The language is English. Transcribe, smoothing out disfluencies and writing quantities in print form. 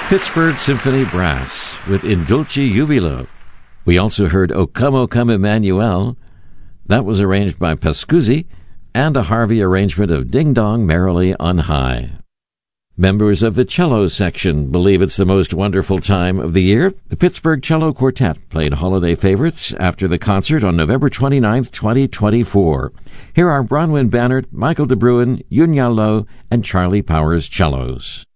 Pittsburgh Symphony Brass with In Dulce Jubilo. We also heard O Come Emmanuel. That was arranged by Pascuzzi, and a Harvey arrangement of Ding Dong Merrily on High. Members of the cello section believe it's the most wonderful time of the year. The Pittsburgh Cello Quartet played holiday favorites after the concert on November 29, 2024. Here are Bronwyn Bannert, Michael de Bruin, Yun Ya Lo, and Charlie Powers cellos.